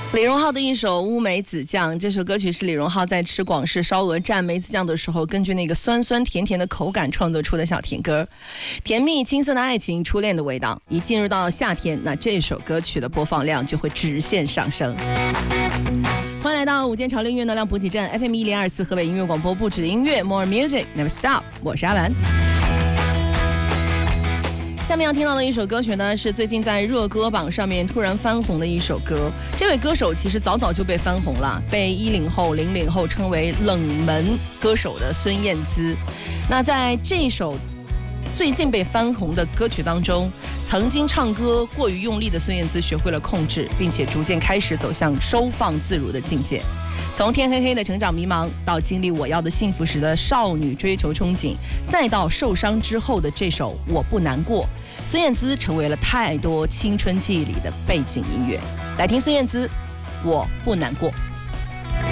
李荣浩的一首《乌梅子酱》，这首歌曲是李荣浩在吃广式烧鹅蘸梅子酱的时候，根据那个酸酸甜甜的口感创作出的小甜歌。甜蜜青涩的爱情，初恋的味道。一进入到夏天，那这首歌曲的播放量就会直线上升。欢迎来到午间潮流音乐能量补给站 FM 1024河北音乐广播，不止音乐 More Music Never Stop， 我是阿文。下面要听到的一首歌曲呢，是最近在热歌榜上面突然翻红的一首歌。这位歌手其实早早就被翻红了，被10后、00后称为冷门歌手的孙燕姿。那在这首最近被翻红的歌曲当中，曾经唱歌过于用力的孙燕姿学会了控制，并且逐渐开始走向收放自如的境界。从天黑黑的成长迷茫，到经历我要的幸福时的少女追求憧憬，再到受伤之后的这首我不难过，孙燕姿成为了太多青春记忆里的背景音乐。来听孙燕姿，我不难过。